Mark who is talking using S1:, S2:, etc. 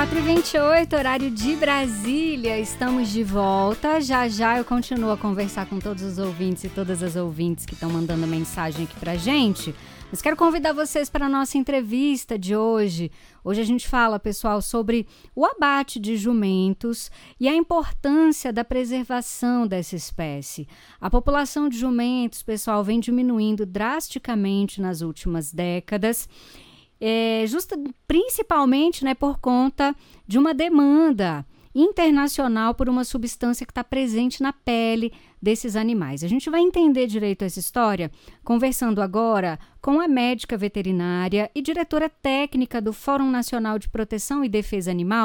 S1: 4h28, horário de Brasília, estamos de volta. Já já eu continuo a conversar com todos os ouvintes e todas as ouvintes que estão mandando mensagem aqui pra gente. Mas quero convidar vocês para a nossa entrevista de hoje. Hoje a gente fala, pessoal, sobre o abate de jumentos e a importância da preservação dessa espécie. A população de jumentos, pessoal, vem diminuindo drasticamente nas últimas décadas. Principalmente, né, por conta de uma demanda internacional por uma substância que está presente na pele desses animais. A gente vai entender direito essa história conversando agora com a médica veterinária e diretora técnica do Fórum Nacional de Proteção e Defesa Animal,